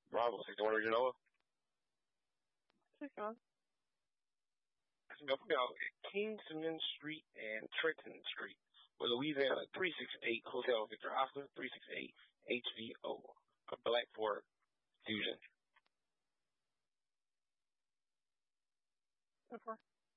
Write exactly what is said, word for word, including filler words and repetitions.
Bravo, sixty-one Regional. sixty-one. Go for y'all at Kingsman Street and Trenton Street with Louisiana three six eight Hotel Victor Oscar three six eight H V O, a Black Ford Fusion. Go for